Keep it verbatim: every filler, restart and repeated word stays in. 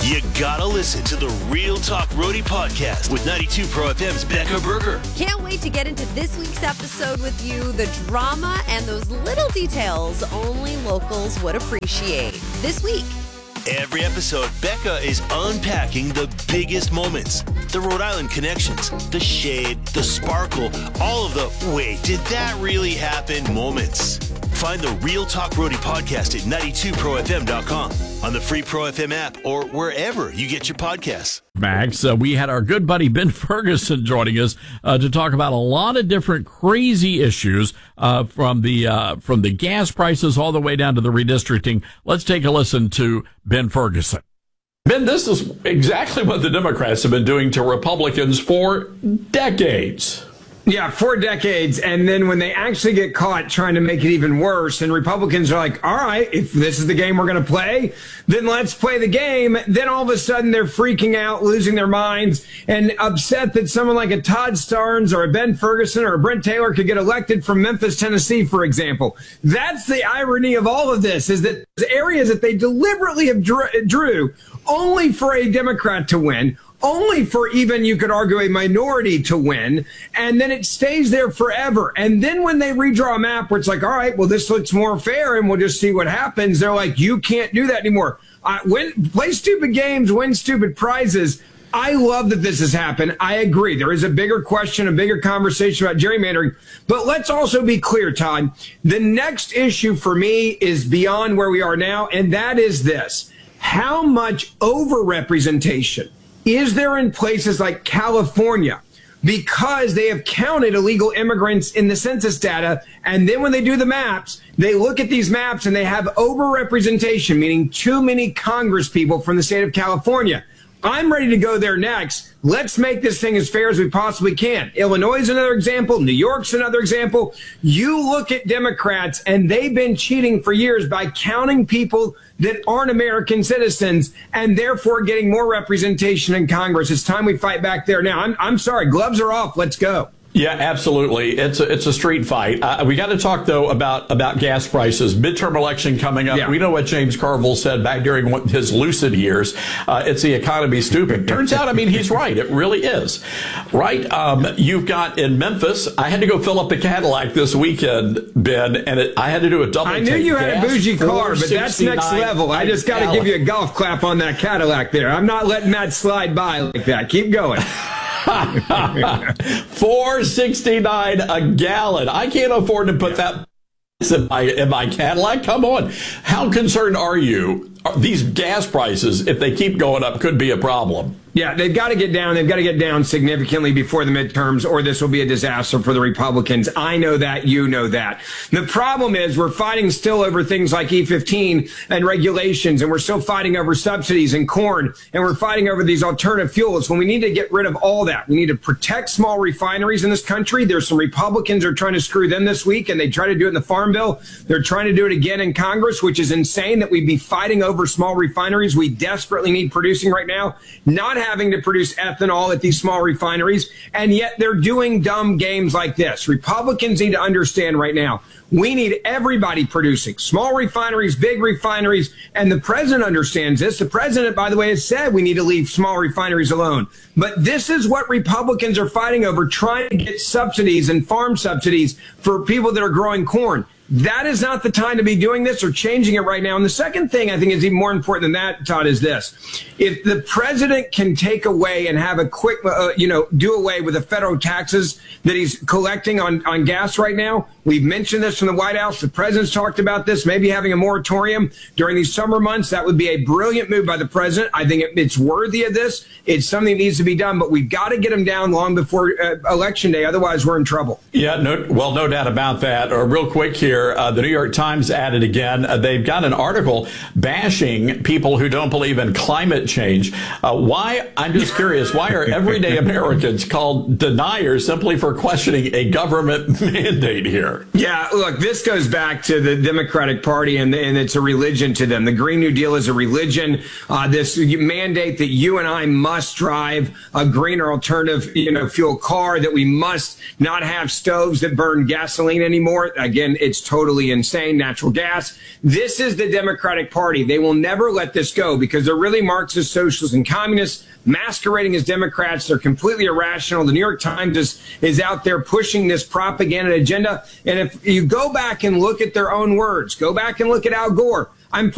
You gotta listen to the Real Talk Roadie podcast with ninety-two Pro F M's Becca Berger. Can't wait to get into this week's episode with you. The drama and those little details only locals would appreciate. This week. Every episode, Becca is unpacking the biggest moments, the Rhode Island connections, the shade, the sparkle, all of the wait, did that really happen moments. Find the Real Talk Roadie podcast at ninety-two pro f m dot com, on the free Pro F M app, or wherever you get your podcasts. Max, uh, we had our good buddy Ben Ferguson joining us uh, to talk about a lot of different crazy issues uh, from the uh, from the gas prices all the way down to the redistricting. Let's take a listen to Ben Ferguson. Ben, this is exactly what the Democrats have been doing to Republicans for decades. Yeah, for decades. And then when they actually get caught trying to make it even worse, and Republicans are like, all right, if this is the game we're going to play, then let's play the game. Then all of a sudden they're freaking out, losing their minds, and upset that someone like a Todd Starnes or a Ben Ferguson or a Brent Taylor could get elected from Memphis, Tennessee, for example. That's the irony of all of this, is that areas that they deliberately have drew, drew only for a Democrat to win, only for even, you could argue, a minority to win, and then it stays there forever. And then when they redraw a map where it's like, all right, well, this looks more fair and we'll just see what happens, they're like, you can't do that anymore. Uh, win, play stupid games, win stupid prizes. I love that this has happened. I agree. There is a bigger question, a bigger conversation about gerrymandering. But let's also be clear, Todd. The next issue for me is beyond where we are now, and that is this. How much overrepresentation is there in places like California, because they have counted illegal immigrants in the census data, and then when they do the maps, they look at these maps and they have overrepresentation, meaning too many Congress people from the state of California. I'm ready to go there next. Let's make this thing as fair as we possibly can. Illinois is another example. New York's another example. You look at Democrats, and they've been cheating for years by counting people that aren't American citizens and therefore getting more representation in Congress. It's time we fight back there now. I'm, I'm sorry. Gloves are off. Let's go. Yeah, absolutely. It's a, it's a street fight. Uh, we got to talk, though, about, about gas prices. Midterm election coming up. Yeah. We know what James Carville said back during his lucid years. Uh, it's the economy stupid. Turns out, I mean, he's right. It really is. Right? Um, you've got in Memphis, I had to go fill up the Cadillac this weekend, Ben, and it, I had to do a double I knew you had a bougie car, but that's next level. I just got to give you a golf clap on that Cadillac there. I'm not letting that slide by like that. Keep going. four sixty-nine a gallon. I can't afford to put that in my, in my Cadillac. Come on. How concerned are you? Are these gas prices, if they keep going up, could be a problem. Yeah, they've got to get down. They've got to get down significantly before the midterms, or this will be a disaster for the Republicans. I know that. You know that. The problem is we're fighting still over things like E fifteen and regulations, and we're still fighting over subsidies and corn, and we're fighting over these alternative fuels when we need to get rid of all that. We need to protect small refineries in this country. There's some Republicans who are trying to screw them this week, and they try to do it in the Farm Bill. They're trying to do it again in Congress, which is insane that we'd be fighting over small refineries we desperately need producing right now, not having to produce ethanol at these small refineries, and yet they're doing dumb games like this. Republicans need to understand right now, we need everybody producing, small refineries, big refineries, and the president understands this. The president, by the way, has said we need to leave small refineries alone. But this is what Republicans are fighting over, trying to get subsidies and farm subsidies for people that are growing corn. That is not the time to be doing this or changing it right now. And the second thing I think is even more important than that, Todd, is this. If the president can take away and have a quick, uh, you know, do away with the federal taxes that he's collecting on, on gas right now, we've mentioned this from the White House. The president's talked about this, maybe having a moratorium during these summer months. That would be a brilliant move by the president. I think it, it's worthy of this. It's something that needs to be done, but we've got to get them down long before uh, Election Day. Otherwise, we're in trouble. Yeah, no, well, no doubt about that. Uh, real quick here. Uh, the New York Times added again, uh, they've got an article bashing people who don't believe in climate change. Uh, why? I'm just curious. Why are everyday Americans called deniers simply for questioning a government mandate here? Yeah, look, this goes back to the Democratic Party, and, and it's a religion to them. The Green New Deal is a religion. Uh, this mandate that you and I must drive a greener alternative, you know, fuel car, that we must not have stoves that burn gasoline anymore. Again, it's totally insane. Natural gas. This is the Democratic Party. They will never let this go because they're really Marxist, socialists, and communists masquerading as Democrats. They're completely irrational. The New York Times is, is out there pushing this propaganda agenda. And if you go back and look at their own words, go back and look at Al Gore. I'm